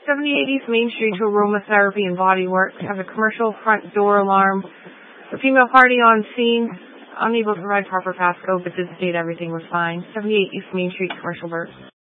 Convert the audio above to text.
78 East Main Street to Aromatherapy and Bodywork. We have a commercial front door alarm. The female party on scene, unable to provide proper passcode, but did state everything was fine. 78 East Main Street, Commercial Burke.